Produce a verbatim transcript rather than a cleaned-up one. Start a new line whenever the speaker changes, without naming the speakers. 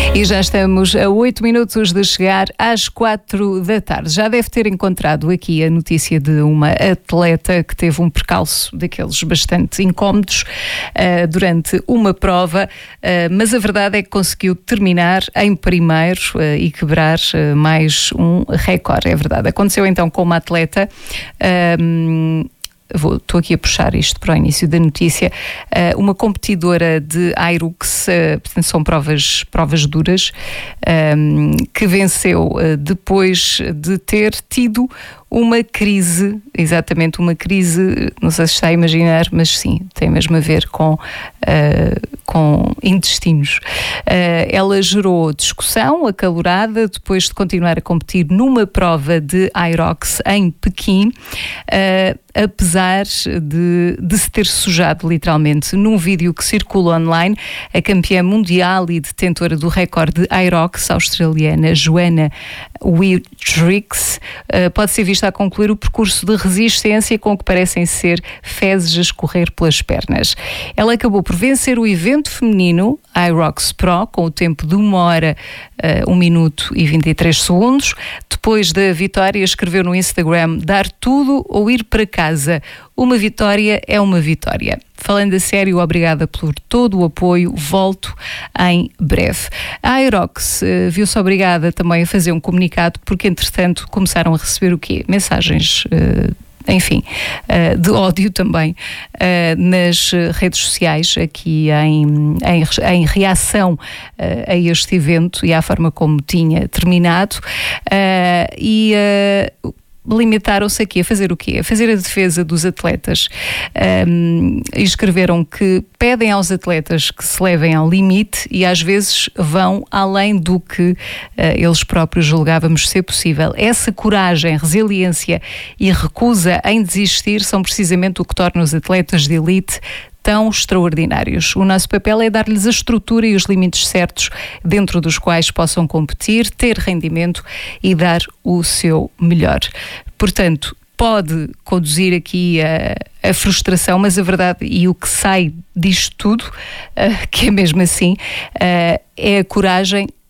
E já estamos a oito minutos de chegar às quatro da tarde. Já deve ter encontrado aqui a notícia de uma atleta que teve um percalço daqueles bastante incómodos uh, durante uma prova, uh, mas a verdade é que conseguiu terminar em primeiro uh, e quebrar uh, mais um recorde. É verdade. Aconteceu então com uma atleta. Uh, Vou, estou aqui a puxar isto para o início da notícia, uh, uma competidora de Airux, uh, portanto são provas, provas duras, um, que venceu uh, depois de ter tido uma crise, exatamente uma crise, não sei se está a imaginar, mas sim, tem mesmo a ver com, uh, com intestinos. Uh, ela gerou discussão acalorada depois de continuar a competir numa prova de Aerox em Pequim, uh, apesar de, de se ter sujado literalmente. Num vídeo que circula online, a campeã mundial e detentora do recorde de Aerox, a australiana Joanna Witrix, uh, pode ser vista a concluir o percurso de resistência com o que parecem ser fezes a escorrer pelas pernas. Ela acabou por vencer o evento feminino Aerox Pro com o tempo de uma hora, uh, um minuto e vinte e três segundos. Depois da vitória, escreveu no Instagram: dar tudo ou ir para casa. Uma vitória é uma vitória. Falando a sério, obrigada por todo o apoio, volto em breve. A Aerox uh, viu-se obrigada também a fazer um comunicado, porque entretanto começaram a receber o quê? Mensagens, uh, enfim, uh, de ódio também uh, nas redes sociais, aqui em, em, em reação uh, a este evento e à forma como tinha terminado. Uh, e... Uh, limitaram-se aqui a fazer o quê? A fazer a defesa dos atletas. Um, e escreveram que pedem aos atletas que se levem ao limite e às vezes vão além do que uh, eles próprios julgávamos ser possível. Essa coragem, resiliência e recusa em desistir são precisamente o que torna os atletas de elite tão extraordinários. O nosso papel é dar-lhes a estrutura e os limites certos dentro dos quais possam competir, ter rendimento e dar o seu melhor. Portanto, pode conduzir aqui a, a frustração, mas a verdade e o que sai disto tudo, uh, que é mesmo assim, uh, é a coragem